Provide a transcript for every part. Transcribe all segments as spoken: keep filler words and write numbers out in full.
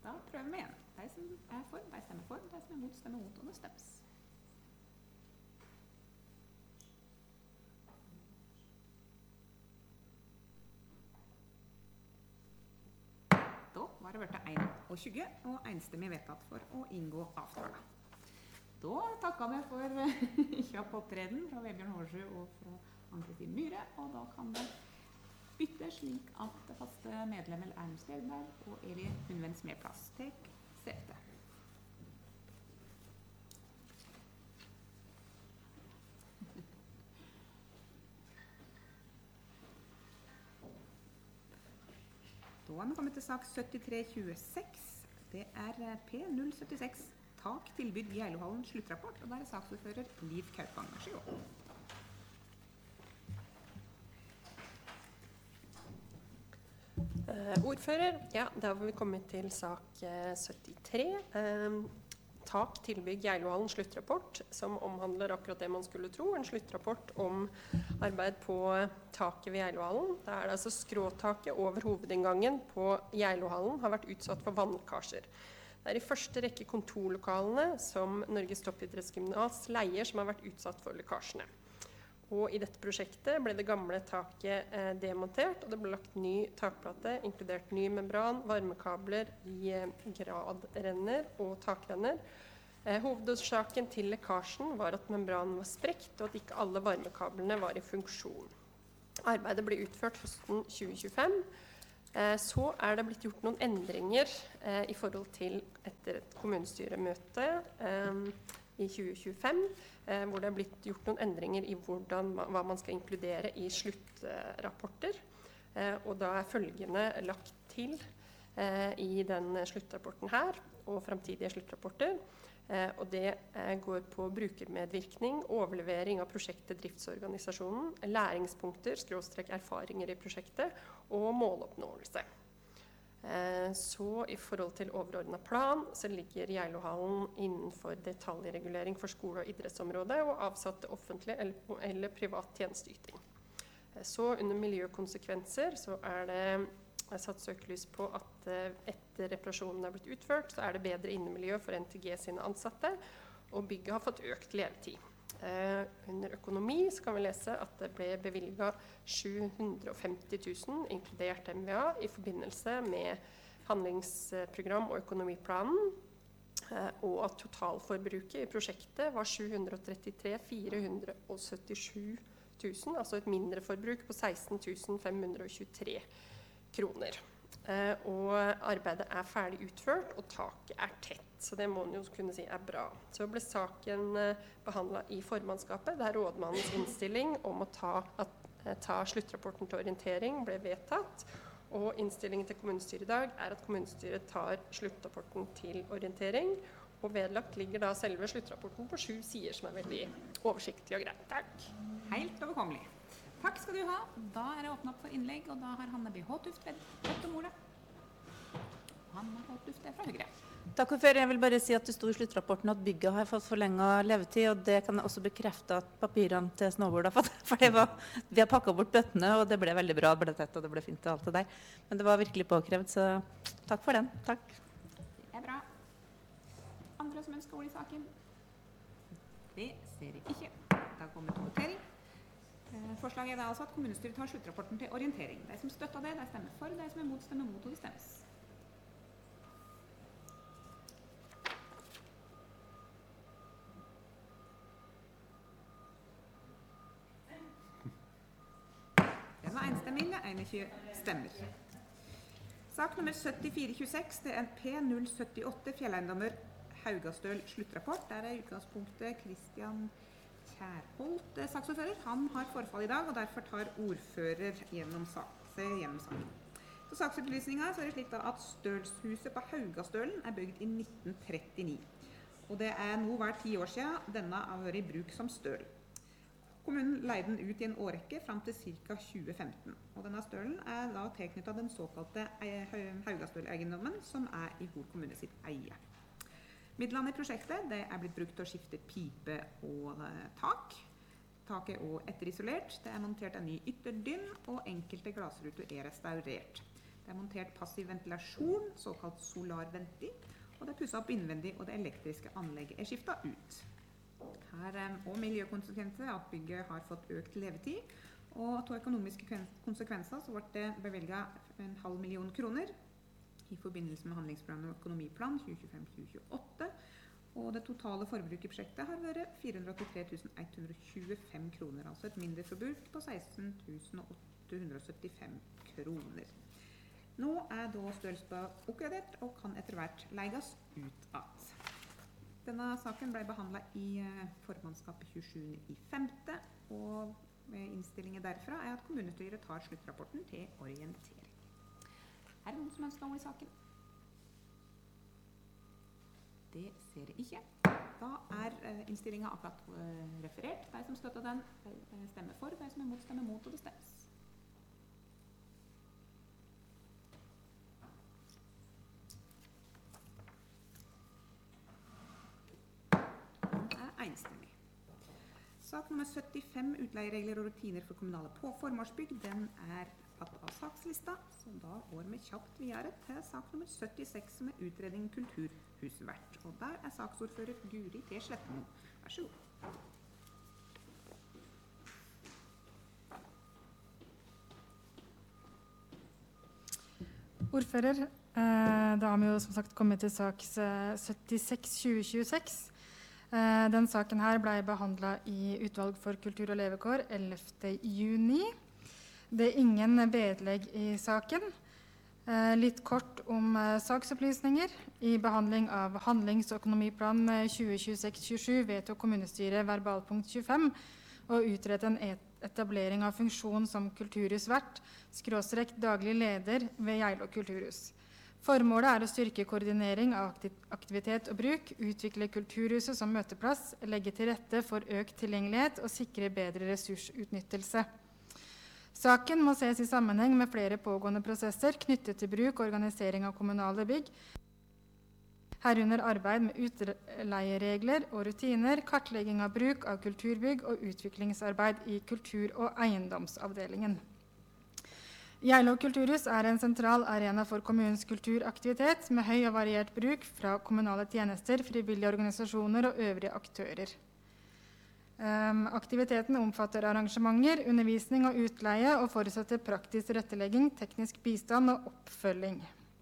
Da prøver vi igjen. De som er for, de stemmer for, de som er mot, stemmer mot, og det stemmes. Da var det vært tjueen og enstemmig vedtatt for å inngå avtale. Da takker vi for kjapp opptreden fra Vebjørn Hårsjø og fra Ann-Kristin Myhre, og da kan det bytte slik at det faste medlemmer Ernst Stedberg og Eli Hundvens medplass tek sete. Da har vi kommet til sak syttitre tjueseks. Det er P null syttiseks, tak tilbygg Geilohallen sluttrapport, og der er saksordfører Liv Kaupang. Vær så god. Uh, ordfører, ja, da har vi kommet til sak uh, syttitre. Uh, tak tilbygg Geilohallen sluttrapport, som omhandler akkurat det man skulle tro, en sluttrapport om arbeid på taket ved Geilohallen. Det er altså skråtaket over hovedinngangen på Geilohallen har vært utsatt for vannlekkasjer. Det er i første rekke kontorlokalene som Norges toppidrettsgymnas leier som har vært utsatt for lekkasjene. Og i dette prosjektet ble det gamle taket eh, demontert, og det ble lagt ny takplate, inkludert ny membran, varmekabler i eh, gradrenner og takrenner. Eh, hovedårsaken til lekkasjen var at membranen var sprekt, og at ikke alle varmekablene var i funksjon. Arbeidet ble utført høsten tjue tjuefem. Eh, så er det blitt gjort noen endringer eh, i forhold til etter et kommunestyremøte eh, i tjue tjuefem, eh, hvor det er blitt gjort noen endringer i hvordan, hva man skal inkludere i sluttrapporter. Eh, og da er følgende lagt til eh, i den sluttrapporten her, og fremtidige sluttrapporter. Eh, og det eh, går på brukermedvirkning, overlevering av prosjektet driftsorganisasjonen, læringspunkter, skråstrek erfaringer i prosjektet, og måloppnåelse. Så i forhold til overordnet plan så ligger Geilohallen innenfor detaljregulering for skole- og idrettsområdet og avsatt til offentlig eller, eller privat tjenesteyting. Så under miljøkonsekvenser så er det satt søkelys på at etter reparasjonen er blitt utført så er det bedre innemiljø for N T G sine ansatte, og bygget har fått økt levetid. Uh, under økonomi så kan vi lese at det ble bevilget sju hundre og femti tusen, inkludert M V A, i forbindelse med handlingsprogram og økonomiplanen, uh, og at totalforbruket i prosjektet var sju hundre og trettitre tusen fire hundre og syttisju tusen, altså et mindre forbruk på seksten tusen fem hundre og tjuetre kroner. Uh, og arbeidet er ferdig utført, og taket er tett. Så det må man jo kunne si er bra. Så ble saken uh, behandlet i formannskapet, der rådmannens innstilling om å ta, at, uh, ta sluttrapporten til orientering ble vedtatt. Og innstillingen til kommunestyret i dag er at kommunestyret tar sluttrapporten til orientering. Og vedlagt ligger da selve sluttrapporten på sju sider, som er veldig oversiktlig og greit. Takk. Helt overkommelig. Takk skal du ha. Da er det åpnet opp for innlegg, og da har Hanne B. Håtuft bedt om ordet. Hanne Håtuft er fra Høyre. Takk for. Jeg vil bare si at det sto i sluttrapporten at bygget har fått forlenget levetid, og det kan jeg også bekrefte at papirene til snowboard har fått, for det var, vi har pakket bort bøttene, og det ble veldig bra, det ble tett, og det ble fint og alt det der. Men det var virkelig påkrevd, så takk for den. Takk. Det er bra. Andre som ønsker ord i saken? Det ser jeg ikke. Da kommer det til votering. Forslaget er da altså at kommunestyret tar sluttrapporten til orientering. De som støtter det, de stemmer for, de som er mot, stemmer mot, og det stemmes. Det var enstemmig, enogtjue stemmer. Sak nummer syttifire tjueseks, det er P null syttiåtte Fjelleiendommer Haugastøl sluttrapport. Der er utgangspunktet Kristian Kjærholt, saksordfører. Han har forfall i dag, og derfor tar ordfører gjennom, sak, gjennom saken. Så saksopplysningen så er det slik da at Stølshuset på Haugastølen er bygd i nitten trettini. Og det er nå hver ti år siden denne har vært i bruk som støl. Kommunen leide den ut i en årrekke frem til ca. tjue femten. Og denne stølen er da tilknyttet den såkalte Haugastøl-eiendommen, som er i Hol kommune sitt eie. Midlene i prosjektet det er blitt brukt til å skifte pipe og eh, tak. Taket er også etterisolert. Det er montert en ny ytterdynn, og enkelte glassruter er restaurert. Det er montert passiv ventilasjon, såkalt solarventi, og det er pusset opp innvendig, og det elektriske anlegget er skiftet ut. Her er også miljøkonsekvenser at bygget har fått økt levetid, og til økonomiske konsekvenser så ble det bevilget en halv million kroner i forbindelse med handlingsprogram og økonomiplan tjue tjuefem til tjue tjueåtte, og det totale forbruket i prosjektet har vært fire hundre åttitre tusen ett hundre tjuefem kroner, altså et mindre forbruk på seksten tusen åtte hundre syttifem kroner. Nå er da Stølsbø oppgradert og kan etter hvert leies ut av. Denne saken ble behandlet i formannskapet tjuesjuende i femte, og innstillingen derfra er at kommunestyret tar sluttrapporten til orientering. Er det noen som ønsker noe i saken? Det ser jeg ikke. Da er uh, innstillingen akkurat uh, referert. De som støtter den, de stemmer for. De som er mot, stemmer mot, og det stemmes. Den er enstemmig. Sak nummer syttifem, utleieregler og rutiner for kommunale formålsbygg, den er tatt av sakslista, så da går vi kjapt videre til sak nummer syttiseks, som er utredning kulturhusvert. Og der er saksordfører Guri T. Slettemo. Vær så god. Ordfører, eh, da har vi jo som sagt kommet til sak syttiseks tjue tjueseks. Eh, den saken her ble behandlet i Utvalg for kultur og levekår ellevte juni. Det er ingen vedlegg i saken. Eh, litt kort om eh, saksopplysninger. I behandling av handlings- og økonomiplan tjue tjueseks tjuesju vedtok kommunestyret verbalpunkt tjuefem å utrede en etablering av funksjon som kulturhusvert, skråstrek daglig leder ved Geilo kulturhus. Formålet er å styrke koordinering av aktivitet og bruk, utvikle kulturhuset som møteplass, legge til rette for økt tilgjengelighet og sikre bedre ressursutnyttelse. Saken må ses i sammenheng med flere pågående prosesser knyttet til bruk og organisering av kommunale bygg, herunder arbeid med utleieregler og rutiner, kartlegging av bruk av kulturbygg og utviklingsarbeid i kultur- og eiendomsavdelingen. Geilo kulturhus er en sentral arena for kommunens kulturaktivitet med høy og variert bruk fra kommunale tjenester, frivillige organisasjoner og øvrige aktører. Um, aktiviteten omfatter arrangementer, undervisning og utleie og forutsetter praktisk tilrettelegging, teknisk bistand og oppfølging.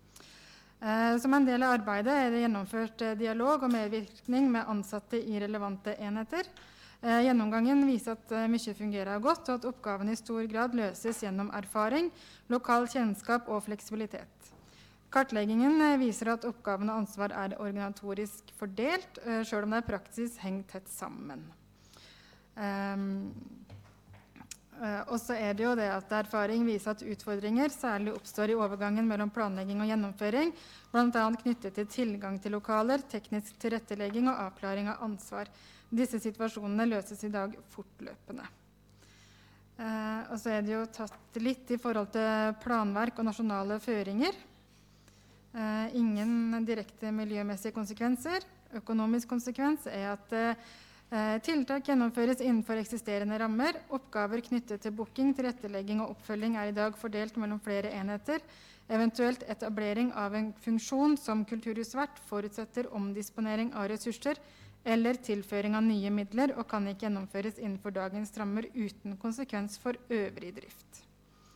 Uh, som en del av arbeidet er det gjennomført uh, dialog og medvirkning med ansatte i relevante enheter. Uh, gjennomgangen viser at uh, mye fungerer godt, og at oppgavene i stor grad løses gjennom erfaring, lokal kjennskap og fleksibilitet. Kartleggingen uh, viser at oppgavene og ansvar er organisatorisk fordelt, uh, selv om det er praksis hengt tett sammen. Um, uh, og så er det jo det at erfaring viser at utfordringer særlig oppstår i overgangen mellom planlegging og gjennomføring, blant annet knyttet til tilgang til lokaler, teknisk tilrettelegging og avklaring av ansvar. Disse situasjonene løses i dag fortløpende. Uh, og så er det jo tatt litt i forhold til planverk og nasjonale føringer. Uh, ingen direkte miljømessige konsekvenser. Økonomisk konsekvens er at uh, tiltak gjennomføres innenfor eksisterende rammer. Oppgaver knyttet til booking, tilrettelegging og oppfølging er i dag fordelt mellom flere enheter. Eventuelt etablering av en funksjon som kulturhusvert forutsetter omdisponering av ressurser eller tilføring av nye midler og kan ikke gjennomføres innenfor dagens rammer uten konsekvens for øvrig drift.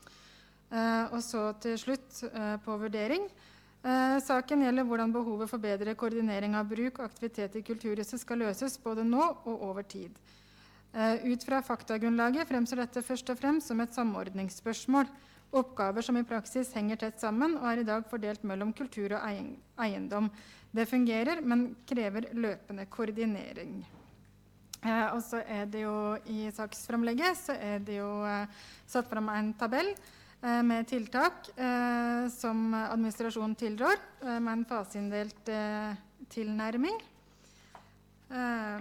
Eh, og så til slutt eh, på vurdering. Eh, saken gjelder hvordan behovet for bedre koordinering av bruk og aktivitet i kulturhuset skal løses både nå og over tid. Eh, ut fra faktagrunnlaget fremstår dette først og fremst som et samordningsspørsmål. Oppgaver som i praksis henger tett sammen og er i dag fordelt mellom kultur og eiendom. Det fungerer, men krever løpende koordinering. Eh, og så er det jo i saksframlegget så er det jo eh, satt fram en tabell med tiltak eh, som administrasjonen tilrår, eh, med en faseinndelt eh, tilnærming. Eh,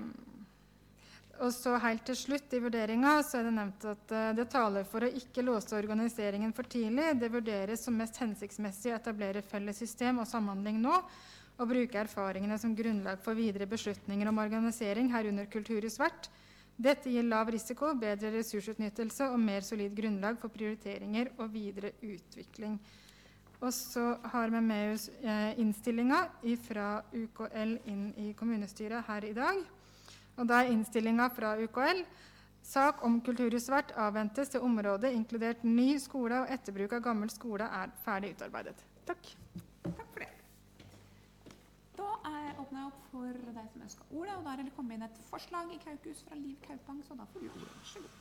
og så helt til slutt i vurderingen så er det nevnt at eh, det taler for å ikke låse organiseringen for tidlig. Det vurderes som mest hensiktsmessig å etablere felles system og samhandling nå, og bruke erfaringene som grunnlag for videre beslutninger om organisering herunder kulturhusvert. Dette gir lav risiko, bedre ressursutnyttelse og mer solid grunnlag for prioriteringer og videre utvikling. Og så har vi med oss eh, innstillinga fra U K L inn i kommunestyret her i dag. Og da er innstillinga fra U K L: sak om kulturhusvert avventes til området, inkludert ny skole og etterbruk av gammel skole, er ferdig utarbeidet. Takk. Takk for det. Da er åpnet jeg opp for deg som ønsker ordet, og da er det kommet inn et forslag i Kaukus fra Liv Kaupang, så da får du ordet. Vær så god.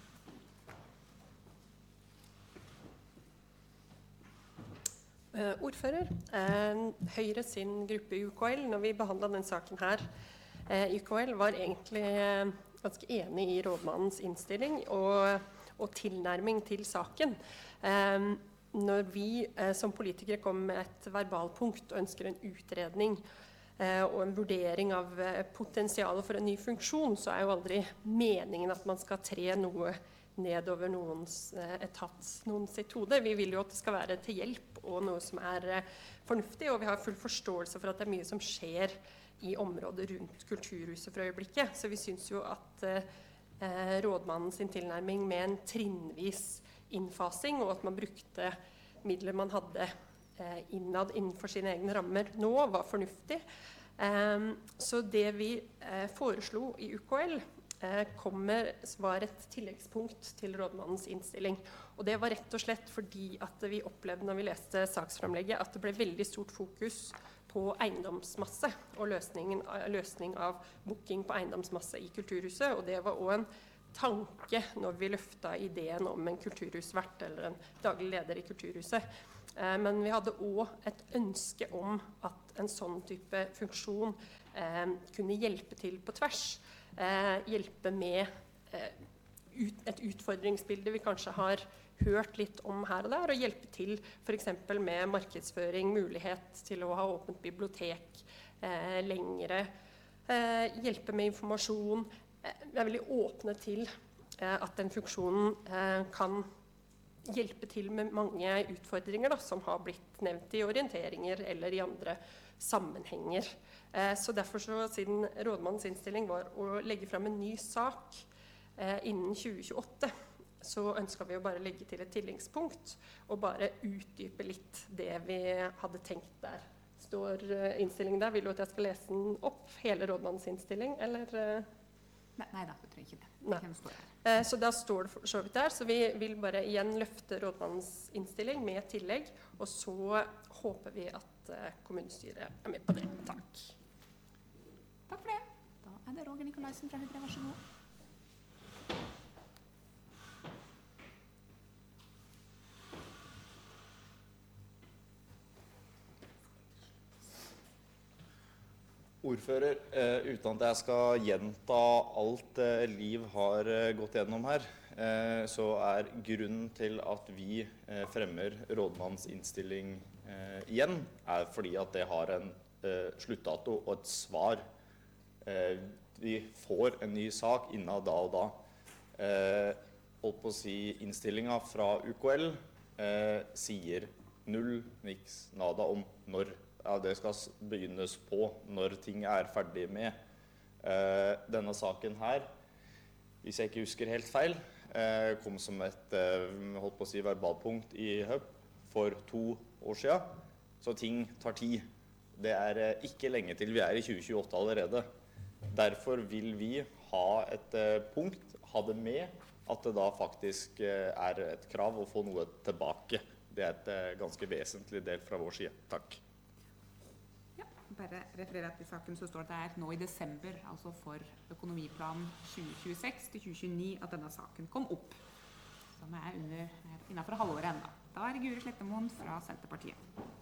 Uh, ordfører, uh, Høyre sin gruppe i U K L, når vi behandlet den saken her, uh, U K L var egentlig uh, ganske enig i rådmannens innstilling og, og tilnærming til saken. Uh, når vi uh, som politikere kommer med et verbalpunkt og ønsker en utredning uh, og en vurdering av uh, potensialet for en ny funksjon, så er jo aldri meningen at man skal tre noe nedover noens uh, etats, noens sitt hode. Vi vil jo at det skal være til hjelp og noe som er uh, fornuftig, og vi har full forståelse for at det er mye som skjer i området rundt Kulturhuset for øyeblikket. Så vi synes jo at uh, rådmannen sin tilnærming med en trinnvis innfasing, og at man brukte midler man hadde uh, innad innenfor sine egne rammer nå, var fornuftig. Um, så det vi uh, foreslo i U K L kommer, var et tilleggspunkt til rådmannens innstilling. Og det var rett og slett fordi at vi opplevde når vi leste saksframlegget at det ble veldig stort fokus på eiendomsmasse og løsningen, løsning av booking på eiendomsmasse i Kulturhuset. Og det var også en tanke når vi løftet ideen om en kulturhusvert eller en daglig leder i Kulturhuset. Eh, men vi hadde også et ønske om at en sånn type funksjon eh, kunne hjelpe til på tvers. Eh, hjelpe med eh, ut, et utfordringsbilde vi kanskje har hørt litt om her og der, og hjelpe til for eksempel med markedsføring, mulighet til å ha åpent bibliotek eh, lengre, eh, hjelpe med informasjon. Eh, vi er veldig åpne til eh, at den funksjonen eh, kan hjelpe til med mange utfordringer da, som har blitt nevnt i orienteringer eller i andre sammenhenger. Eh, så derfor, så, siden rådmannens innstilling var å legge frem en ny sak eh, innen tjue tjueåtte, så ønsket vi å bare legge til et tilleggspunkt og bare utdype litt det vi hadde tenkt der. Står eh, innstillingen der? Vil du at jeg skal lese den opp, hele rådmannens innstilling, eller? Eh? Nei, nei da, du trenger ikke det. Nei. Det står her. Eh, så da står det for så vidt der, så vi vil bare igjen løfte rådmannens innstilling med tillegg, og så håper vi at eh, kommunestyret er med på det. Takk. Takk for det. Da er det Roger Nikolaisen fra Høyre, vær så god. Ordfører, eh, uten at jeg skal gjenta alt eh, Liv har eh, gått gjennom her, eh, så er grunnen til at vi eh, fremmer rådmannens innstilling eh, igjen, er fordi at det har en eh, sluttdato og et svar. Eh, vi får en ny sak innen da og da. Eh, holdt på å si innstillingen fra U K L eh, sier null, niks, nada om når ja, det skal begynnes på når ting er ferdig med. Eh, denne saken her, hvis jeg ikke husker helt feil, eh, kom som et eh, holdt på å si verbalpunkt i H U B for to år siden. Så ting tar tid. Det er eh, ikke lenge til vi er i tjue tjueåtte allerede. Derfor vil vi ha et eh, punkt, ha det med, at det da faktisk eh, er et krav å få noe tilbake. Det er et eh, ganske vesentlig del fra vår side. Takk. Bare referere til saken, så står det der nå i desember, altså for økonomiplanen tjue tjueseks til tjue tjueni, at denne saken kom opp. Som er under, innenfor halvåret enda. Da er det Guri Slettemoen fra Senterpartiet.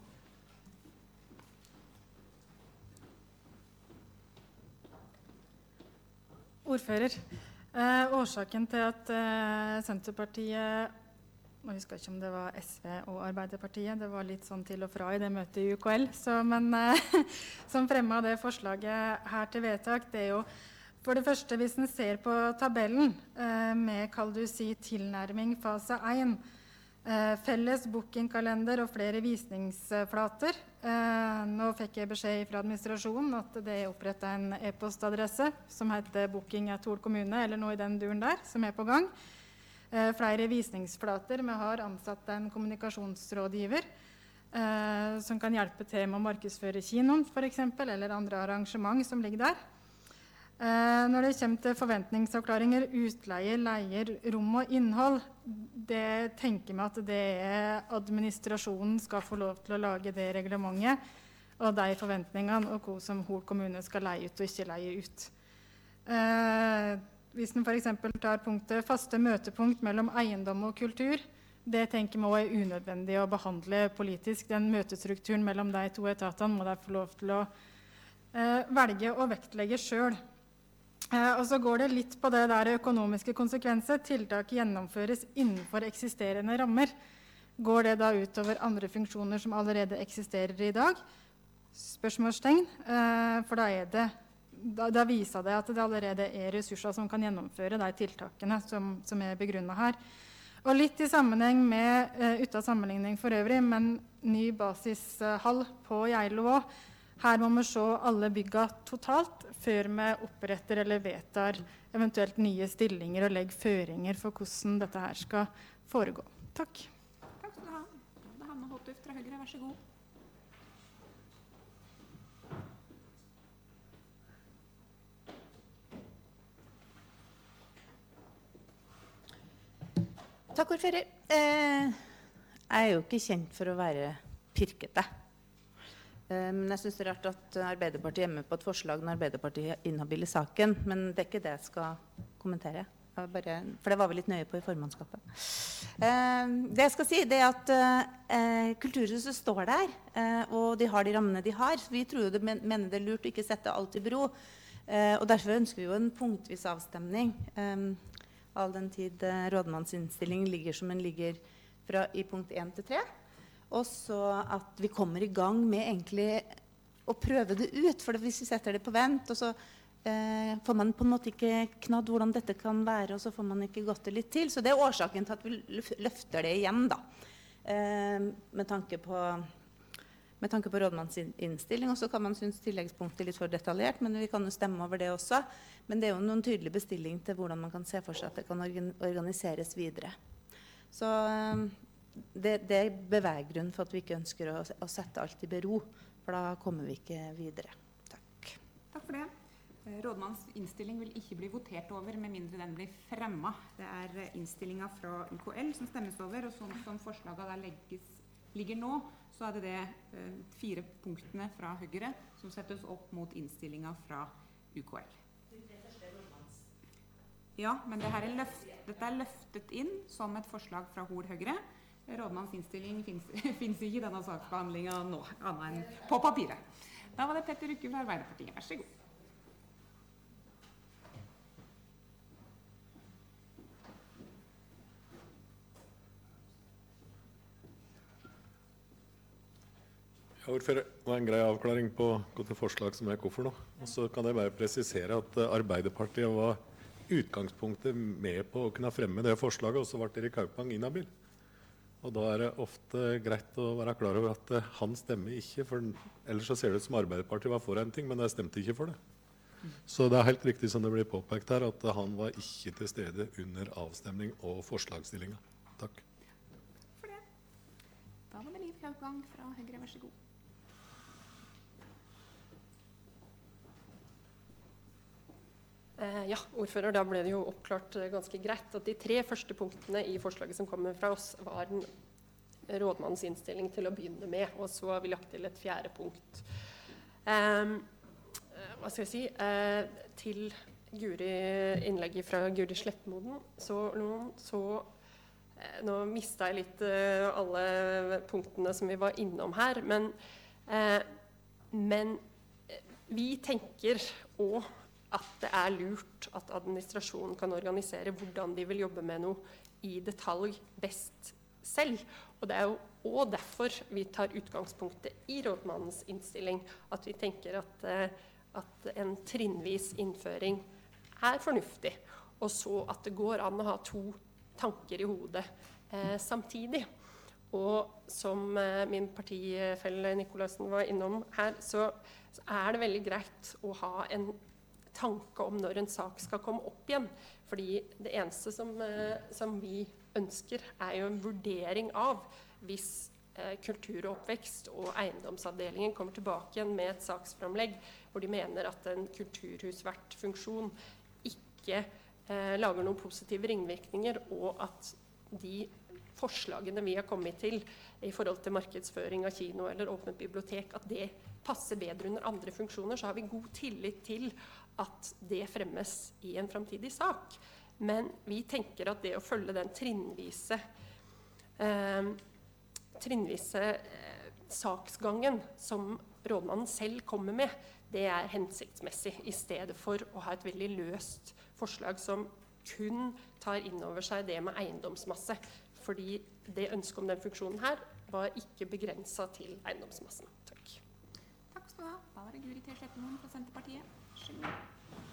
Ordfører, eh, årsaken til at eh, Senterpartiet, jeg husker ikke om det var S V og Arbeiderpartiet, det var litt sånn til og fra i det møtet i U K L, så, men eh, som fremmet det forslaget her til vedtak, det er jo for det første, hvis en ser på tabellen eh, med, kall du si, tilnærming fase én, eh, felles bookingkalender og flere visningsflater. Eh, nå fikk jeg beskjed fra administrasjonen at det er opprettet en e-postadresse som heter Booking at Hol kommune, eller noe i den duren der, som er på gang. Eh, flere visningsflater. Vi har ansatt en kommunikasjonsrådgiver eh, som kan hjelpe til med å markedsføre kinoen for eksempel, eller andre arrangement som ligger der. Eh, når det kommer til forventningsavklaringer, utleie, leier, rom og innhold, det tenker vi at det er administrasjonen skal få lov til å lage det reglementet, og de forventningene, og hva som Hol kommune skal leie ut og ikke leie ut. Eh, hvis man for eksempel tar punktet faste møtepunkt mellom eiendom og kultur, det tenker vi også er unødvendig å behandle politisk. Den møtestrukturen mellom de to etatene må de få lov til å eh, velge og vektlegge selv. Eh, og så går det litt på det der økonomiske konsekvenser. Tiltak gjennomføres innenfor eksisterende rammer. Går det da utover andre funksjoner som allerede eksisterer i dag? Spørsmålstegn, eh, for da, er det, da, da viser det at det allerede er ressurser som kan gjennomføre de tiltakene som, som er begrunnet her. Og litt i sammenheng med, uh, uten sammenligning for øvrig, men ny basishall på Geilo også. Her må vi se alle bygga totalt før vi oppretter eller vedtar eventuelt nye stillinger og legger føringer for hvordan dette her skal foregå. Takk. Takk skal du ha. Det er Hanne Håtuft fra Høyre, vær så god. Takk, ordfører. Eh, jeg er jo ikke kjent for å være pirkete. Eh, men jeg synes det er rart at Arbeiderpartiet er med på et forslag når Arbeiderpartiet er inhabil i saken, men det er ikke det jeg skal kommentere. Jeg bare, for det var vi litt nøye på i formannskapet. Eh, det jeg skal si, det er at eh, Kulturhuset står der, eh, og de har de rammene de har. Vi tror jo det men, mener det er lurt å ikke sette alt i bero, eh, og derfor ønsker vi jo en punktvis avstemning. Eh, all den tid eh, rådmannsinnstilling ligger som den ligger fra, i punkt én til tre. Og så at vi kommer i gang med egentlig å prøve det ut, for hvis vi setter det på vent, og så eh, får man på en måte ikke knadd hvordan dette kan være, og så får man ikke gått det litt til. Så det er årsaken til at vi løfter det igjen da, eh, med tanke på med tanke på rådmannsinnstilling, og så kan man synes tilleggspunktet er litt for detaljert, men vi kan jo stemme over det også. Men det er jo noen tydelig bestilling til hvordan man kan se for seg at det kan organiseres videre. Så det, det er beveggrunn for at vi ikke ønsker å, å sette alt i bero, for da kommer vi ikke videre. Takk. Takk for det. Rådmannens innstilling vil ikke bli votert over med mindre den blir fremmet. Det er innstillingen fra U K L som stemmes over, og sånn som forslaget der legges, ligger nå, så er det det eh, fire punktene fra Høyre som settes opp mot innstillingen fra U K L. Ja, men det her er løft, dette er løftet inn som et forslag fra Hol Høyre. Rådmannens innstilling finnes ikke i denne saksbehandlingen nå, annet enn på papiret. Da var det Petter Rykke fra Arbeiderpartiet. Vær så god. Ja, ordfører, det var en grei avklaring på hvilke forslag som er hvorfor nå. Og så kan jeg bare presisere at Arbeiderpartiet var utgangspunktet med på å kunne fremme det forslaget, og så ble Erik Haupang inhabil. Og da er det ofte greit å være klar over at han stemmer ikke, for ellers så ser det ut som Arbeiderpartiet var for en ting, men de stemte ikke for det. Så det er helt riktig som det blir påpekt her, at han var ikke til stede under avstemning og forslagsstillingen. Takk. For det. Da var det Liv Haupang fra Høyre, vær så god. Eh, ja, ordfører, da ble det jo oppklart eh, ganske greit at de tre første punktene i forslaget som kommer fra oss var en rådmannens innstilling til å begynne med, og så har vi lagt til et fjerde punkt. Eh, hva skal jeg si? Eh, til Guri, innlegget fra Guri Slettmoden, så, så eh, nå mistet jeg litt eh, alle punktene som vi var innom her, men, eh, men vi tenker også at det er lurt at administrasjonen kan organisere hvordan de vil jobbe med noe i detalj best selv. Og det er jo også derfor vi tar utgangspunktet i rådmannens innstilling, at vi tenker at, at en trinnvis innføring er fornuftig, og så at det går an å ha to tanker i hodet eh, samtidig. Og som eh, min partifelle Nikolaisen var innom her, så, så er det veldig greit å ha en tanke om når en sak skal komme opp igjen. Fordi det eneste som, eh, som vi ønsker er jo en vurdering av hvis eh, kultur og oppvekst og eiendomsavdelingen kommer tilbake igjen med et saksframlegg hvor de mener at en kulturhusvertfunksjon ikke eh, lager noen positive ringvirkninger, og at de forslagene vi har kommet til i forhold til markedsføring av kino eller åpnet bibliotek, at det passer bedre under andre funksjoner, så har vi god tillit til at det fremmes i en fremtidig sak. Men vi tenker at det å følge den trinnvise, eh, trinnvise eh, saksgangen som rådmannen selv kommer med, det er hensiktsmessig, i stedet for å ha et veldig løst forslag som kun tar inn over seg det med eiendomsmasse. Fordi det ønsket om den funksjonen her var ikke begrenset til eiendomsmassen. Takk. Takk skal du ha. Da var det Guri T. Slettemoen fra Senterpartiet. Vær så god.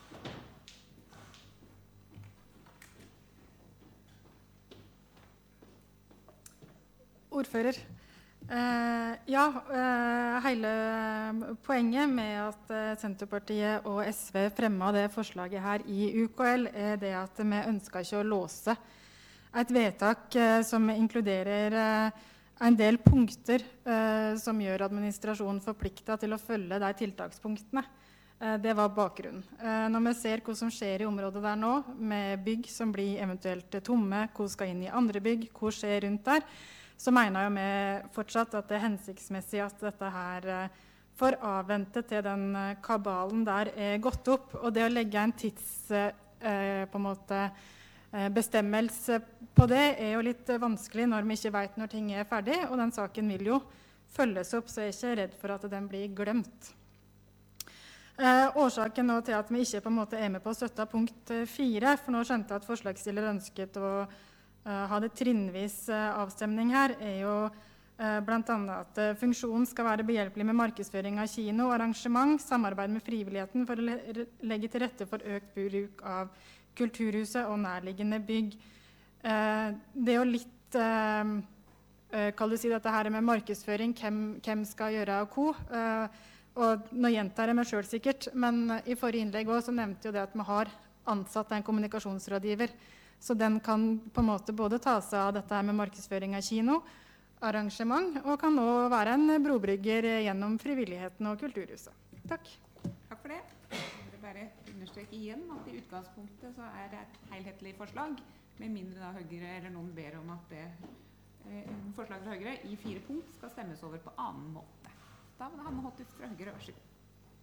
Ordfører. Eh, ja, eh, hele poenget med at eh, Senterpartiet og S V fremmet det forslaget her i U K L, er det at vi ønsker ikke å låse et vedtak eh, som inkluderer eh, en del punkter eh, som gjør administrasjonen forpliktet til å følge de tiltakspunktene. Eh, det var bakgrunnen. Eh, når vi ser hva som skjer i området der nå, med bygg som blir eventuelt tomme, hva skal inn i andre bygg, hva skjer rundt der, så mener jeg vi fortsatt at det er hensiktsmessig at dette her eh, får avvente til den eh, kabalen der er gått opp. Og det å legge en tids eh, på en måte, eh, bestemmelse på det er jo litt eh, vanskelig når vi ikke vet når ting er ferdig, og den saken vil jo følges opp, så jeg er ikke redd for at den blir glemt. Eh, årsaken nå til at vi ikke på en måte er med på å støtte punkt fire, for nå skjønte jeg at forslagsstiller ønsket å Uh, ha det trinnvis uh, avstemning her, er jo uh, blant annet at uh, funksjonen skal være behjelpelig med markedsføring av kino og arrangement, samarbeid med frivilligheten for å le legge til rette for økt bruk av kulturhuset og nærliggende bygg. Uh, det er jo litt, uh, uh, kan du si dette her med markedsføring, hvem, hvem skal gjøre og hvor. Uh, og nå gjentar jeg meg selv sikkert, men uh, i forrige innlegg også, så nevnte jo det at vi har ansatt en kommunikasjonsrådgiver. Så den kan på en måte både ta seg av dette her med markedsføring av kino, arrangement, og kan også være en brobrygger gjennom frivilligheten og kulturhuset. Takk. Takk for det. Jeg vil bare understreke igjen at i utgangspunktet så er det et helhetlig forslag, med mindre da Høyre eller noen ber om at det eh, forslaget fra Høyre i fire punkt skal stemmes over på annen måte. Da vil det Hanne Hottuf fra Høyre, vær så god.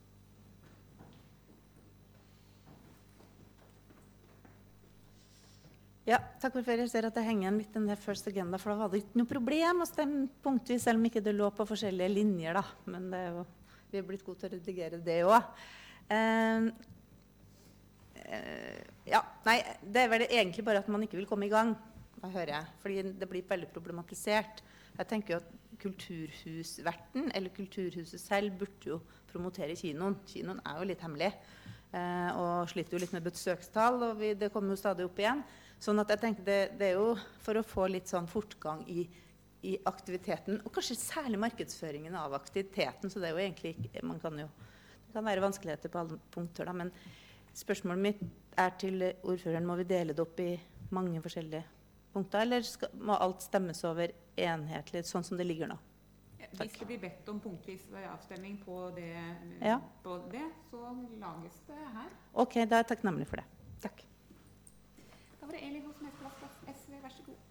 Ja, takk for det. Jeg ser at det henger en litt den der first agenda, for da var det ikke noe problem å stemme punktvis, selv om ikke det lå på forskjellige linjer da. Men det er jo, vi er blitt gode til å redigere det også. Uh, uh, ja, nei, det er vel egentlig bare at man ikke vil komme i gang, da hører jeg, fordi det blir veldig problematisert. Jeg tenker jo at kulturhusverten, eller kulturhuset selv, burde jo promotere kinoen. Kinoen er jo litt hemmelig, uh, og sliter jo litt med besøkstall, og vi, det kommer jo stadig opp igjen. Sånn at jeg tenker det, det er jo for å få litt sånn fortgang i, i aktiviteten, og kanskje særlig markedsføringen av aktiviteten, så det er jo egentlig ikke, man kan jo, det kan være vanskeligheter på alle punkter da, men spørsmålet mitt er til ordføreren, må vi dele det opp i mange forskjellige punkter, eller skal, må alt stemmes over enhetlig, sånn som det ligger nå? Hvis det blir bedt om punktvis avstemming på det, ja. på det, så lages det her. Ok, da er jeg takknemlig for det. Takk. Da var det Eli Hosnes, S V, vær så god.